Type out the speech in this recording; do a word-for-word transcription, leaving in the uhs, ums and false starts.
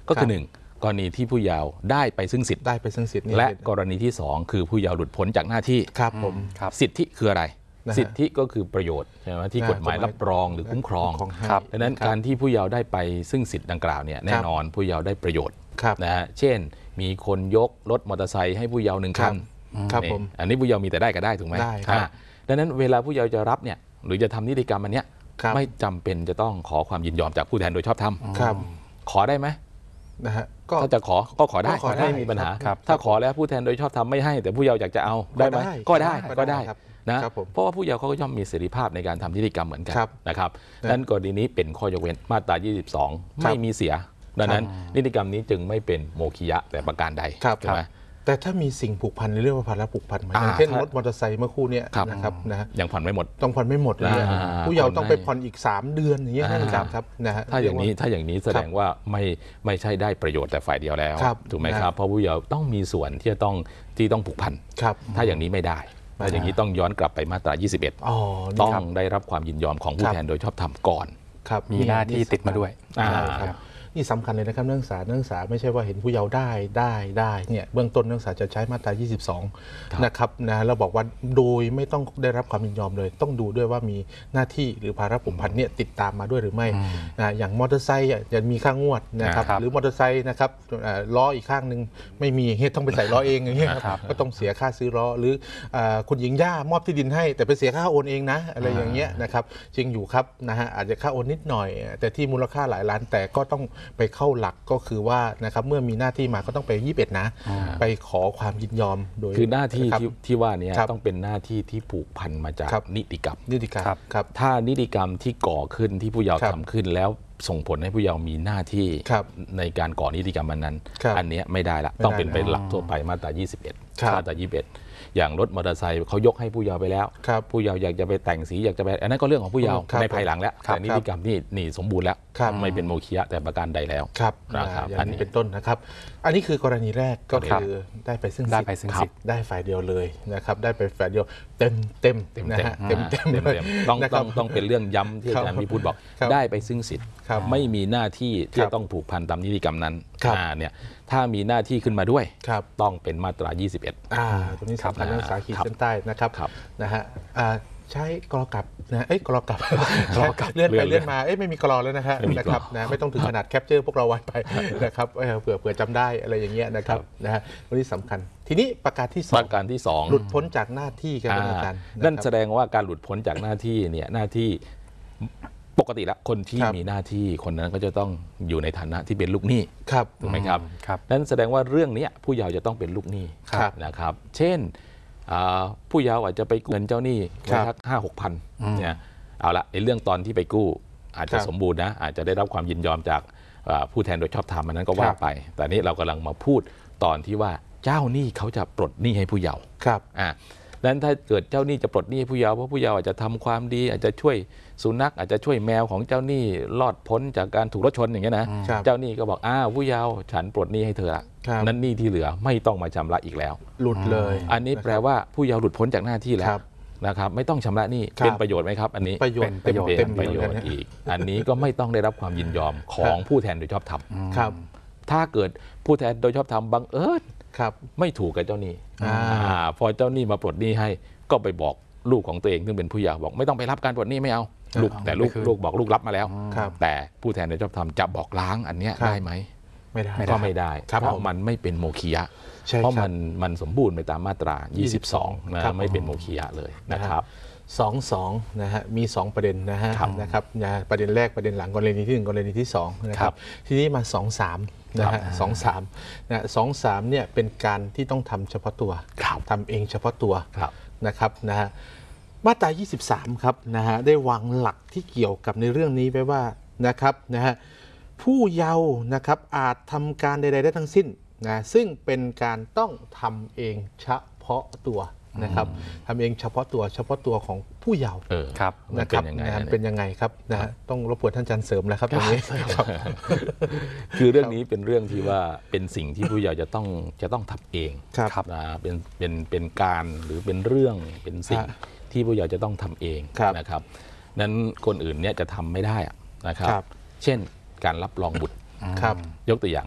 ก็คือหนึ่งกรณีที่ผู้เยาว์ได้ไปซึ่งสิทธิ์ได้ไปซึ่งสิทธิ์และกรณีที่สองคือผู้เยาว์หลุดพ้นจากหน้าที่ครับผมสิทธิคืออะไรสิทธิก็คือประโยชน์ใช่ไหมที่กฎหมายรับรองหรือคุ้มครองดังนั้นการที่ผู้เยาว์ได้ไปซึ่งสิทธิ์ดังกล่าวเนี่ยแน่นอนผู้เยาว์ได้ประโยชน์นะฮะเช่นมีคนยกรถมอเตอร์ไซค์ให้ผู้เยาว์หนึ่งคันอันนี้ผู้เยาว์มีแต่ได้ก็ได้ถูกไหมดังนั้นเวลาผู้เยาว์จะรับเนี่ยหรือจะทำนิติกรรมอันเนี้ยไม่จำเป็นจะต้องขอความยินยอมจากผู้แทนโดยชอบธรรมขอได้ไหมนะฮะถ้าจะขอก็ขอได้ไม่มีปัญหาถ้าขอแล้วผู้แทนโดยชอบธรรมไม่ให้แต่ผู้เยาว์อยากจะเอาได้ไหมก็ได้ก็ได้นะเพราะว่าผู้เยาว์เขาก็ย่อมมีเสรีภาพในการทำนิติกรรมเหมือนกันนะครับดังนั้นกรณีนี้เป็นข้อยกเว้นมาตรายี่สิบสองไม่มีเสียดังนั้นนิติกรรมนี้จึงไม่เป็นโมฆิยะแต่ประการใดใช่ไหมแต่ถ้ามีสิ่งผูกพันในเรื่องว่าภาระผูกพันมาอย่างเช่นรถมอเตอร์ไซค์เมื่อคู่นี้นะครับนะยังผ่อนไม่หมดต้องผ่อนไม่หมดเลยผู้เยาว์ต้องไปผ่อนอีกสามเดือนอย่างเงี้ยนะครับนะฮะถ้าอย่างนี้ถ้าอย่างนี้แสดงว่าไม่ไม่ใช่ได้ประโยชน์แต่ฝ่ายเดียวแล้วถูกไหมครับเพราะผู้เยาว์ต้องมีส่วนที่จะต้องที่ต้องผูกพันถ้าอย่างนี้ไม่ได้ถ้าอย่างนี้ต้องย้อนกลับไปมาตรายี่สิบเอ็ดต้องได้รับความยินยอมของผู้แทนโดยชอบธรรมก่อนมีหน้าที่ติดมาด้วยนี่สำคัญเลยนะครับนักศึกษานักศึกษาไม่ใช่ว่าเห็นผู้เยาว์ได้ได้ได้เนี่ยเบื้องต้นนักศึกษาจะใช้มาตรายี่สิบสองนะครับนะแล้วบอกว่าโดยไม่ต้องได้รับความยินยอมเลยต้องดูด้วยว่ามีหน้าที่หรือภาระผูกพันเนี่ยติดตามมาด้วยหรือไม่นะอย่างมอเตอร์ไซค์จะมีค่างวดนะครับหรือมอเตอร์ไซค์นะครับล้ออีกข้างหนึ่งไม่มีเฮ้ยต้องไปใส่ล้อเองอย่างเงี้ยก็ต้องเสียค่าซื้อล้อหรือคุณหญิงย่ามอบที่ดินให้แต่ไปเสียค่าโอนเองนะอะไรอย่างเงี้ยนะครับจริงอยู่ครับนะฮะอาจจะค่าโอนนิดหน่อยแต่ที่มูลค่าหลายล้านแต่ก็ต้องไปเข้าหลักก็คือว่านะครับเมื่อมีหน้าที่มาก็ต้องไปยี่สิบเอ็ดนะไปขอความยินยอมโดยคือหน้าที่ที่ว่านี้ต้องเป็นหน้าที่ที่ผูกพันมาจากนิติกรรมนิติกรรมครับถ้านิติกรรมที่ก่อขึ้นที่ผู้เยาว์ทำขึ้นแล้วส่งผลให้ผู้เยาว์มีหน้าที่ในการก่อนิติกรรมนั้นอันนี้ไม่ได้ละต้องเป็นไปหลักทั่วไปมาตรายี่สิบเอ็ดมาตรายี่สิบเอ็ดอย่างรถมอเตอร์ไซค์เขายกให้ผู้เยาว์ไปแล้วผู้เยาว์อยากจะไปแต่งสีอยากจะไปอันนั้นก็เรื่องของผู้เยาว์ในภายหลังแล้วแต่นิติกรรมนี่นี่สมบูรณ์แล้วไม่เป็นโมฆิยะแต่ประการใดแล้วนะครับอันนี้เป็นต้นนะครับอันนี้คือกรณีแรกก็คือได้ไปซึ่งสิทธิ์ได้ฝ่ายเดียวเลยนะครับได้ไปฝ่ายเดียวเต็มเต็มนะฮะเต็มเต็มต้องต้องต้องเป็นเรื่องย้ำที่อาจารย์มีพูดบอกได้ไปซึ่งสิทธิ์ไม่มีหน้าที่ที่จะต้องผูกพันตามนิติกรรมนั้นเนี่ยถ้ามีหน้าที่ขึ้นมาด้วยต้องเป็นมาตรายี่สิบเอ็ดอ่าตรงนี้สำคัญเรื่องสาขีดเส้นใต้นะครับนะฮะใช้กรกับนะเอ้ยกรกับเลื่อนไปเลื่อนมาเอ้ยไม่มีกรแล้วนะฮะนะครับนะไม่ต้องถึงขนาดแคปเจอร์พวกเราไว้ไปนะครับเผื่อเผื่อจำได้อะไรอย่างเงี้ยนะครับนะฮะวันนี้สำคัญทีนี้ประการที่สองประการที่สองหลุดพ้นจากหน้าที่กันกันนั่นแสดงว่าการหลุดพ้นจากหน้าที่เนี่ยหน้าที่ปกติแล้วคนที่มีหน้าที่คนนั้นก็จะต้องอยู่ในฐานะที่เป็นลูกหนี้ถูกไหมครับนั่นแสดงว่าเรื่องนี้ผู้เยาว์จะต้องเป็นลูกหนี้นะครับเช่นผู้เยาว์อาจจะไปกู้เงินเจ้าหนี้ไว้สักห้าหกพันเนี่ยเอาละในเรื่องตอนที่ไปกู้อาจจะสมบูรณ์นะอาจจะได้รับความยินยอมจากผู้แทนโดยชอบธรรมอันนั้นก็ว่าไปแต่นี้เรากำลังมาพูดตอนที่ว่าเจ้าหนี้เขาจะปลดหนี้ให้ผู้เยาว์ครับอ่าดังนั้นถ้าเกิดเจ้าหนี้จะปลดหนี้ให้ผู้เยาว์เพราะผู้เยาว์อาจจะทำความดีอาจจะช่วยสุนัขอาจจะช่วยแมวของเจ้าหนี้รอดพ้นจากการถูกรถชนอย่างเงี้ยนะเจ้าหนี้ก็บอกอ้าวผู้เยาว์ฉันปลดหนี้ให้เธอละนั้นหนี้ที่เหลือไม่ต้องมาชำระอีกแล้วหลุดเลยอันนี้แปลว่าผู้เยาว์หลุดพ้นจากหน้าที่แล้วนะครับไม่ต้องชำระหนี้เป็นประโยชน์ไหมครับอันนี้ประโยชน์เป็นประโยชน์อีกอันนี้ก็ไม่ต้องได้รับความยินยอมของผู้แทนโดยชอบธรรมถ้าเกิดผู้แทนโดยชอบธรรมบังเอิญไม่ถูกกับเจ้าหนี้พอเจ้าหนี้มาปลดหนี้ให้ก็ไปบอกลูกของตัวเองซึ่งเป็นผู้เยาว์บอกไม่ต้องไปรับการปลดหนี้ไม่เอาลูกแต่ลูกลูกบอกลูกรับมาแล้วแต่ผู้แทนโดยชอบธรรมจะบอกล้างอันนี้ได้ไหมไม่ได้ก็ไม่ได้เพราะมันไม่เป็นโมฆิยะเพราะมันมันสมบูรณ์ไปตามมาตรายี่สิบสองนะไม่เป็นโมฆิยะเลยนะครับสองสองนะฮะมีสองประเด็นนะฮะนะครับประเด็นแรกประเด็นหลังกรณีที่หนึ่งกรณีที่สองนะครับทีนี้มาสองสามนะฮะสองสามนะสองสามเนี่ยเป็นการที่ต้องทำเฉพาะตัวทำเองเฉพาะตัวนะครับนะฮะมาตรายี่สิบสามครับนะฮะได้วางหลักที่เกี่ยวกับในเรื่องนี้ไว้ว่านะครับนะฮะผู้เยาว์นะครับอาจทำการใดๆได้ทั้งสิ้นนะซึ่งเป็นการต้องทำเองเฉพาะตัวนะครับทำเองเฉพาะตัวเฉพาะตัวของผู้เยาว์นะครับเป็นยังไงครับนะฮะต้องรบกวนท่านอาจารย์เสริมแล้วครับตรงนี้คือเรื่องนี้เป็นเรื่องที่ว่าเป็นสิ่งที่ผู้เยาว์จะต้องจะต้องทำเองนะเป็นเป็นเป็นการหรือเป็นเรื่องเป็นสิ่งที่ผู้เยาว์จะต้องทำเองนะครับนั้นคนอื่นเนี่ยจะทำไม่ได้นะครับเช่นการรับรองบุตรยกตัวอย่าง